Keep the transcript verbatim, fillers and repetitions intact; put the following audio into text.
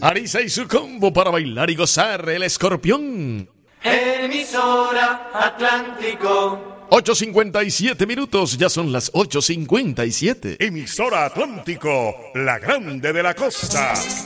Arisa y su combo para bailar y gozar, el escorpión. Emisora Atlántico. ocho cincuenta y siete minutos, ya son las ocho cincuenta y siete. Emisora Atlántico, la grande de la costa.